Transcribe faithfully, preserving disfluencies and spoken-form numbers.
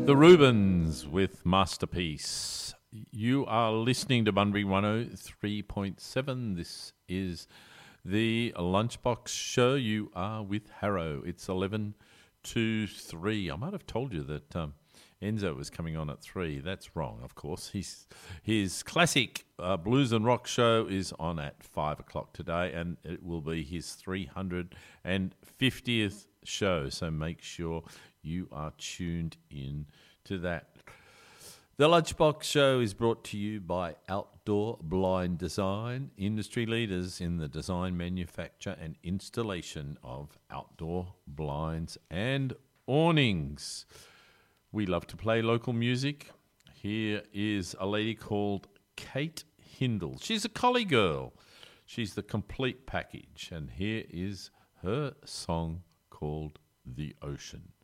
The Rubens with Masterpiece. You are listening to Bunbury one oh three point seven. This is the Lunchbox Show. You are with Harrow. It's eleven to three. I might have told you that um, Enzo was coming on at three. That's wrong, of course. He's, his classic uh, blues and rock show is on at five o'clock today, and it will be his three hundred fiftieth show. So make sure you are tuned in to that. The Lunchbox Show is brought to you by Outdoor Blind Design, industry leaders in the design, manufacture and installation of outdoor blinds and awnings. We love to play local music. Here is a lady called Kate Hindle. She's a collie girl. She's the complete package. And here is her song called The Ocean.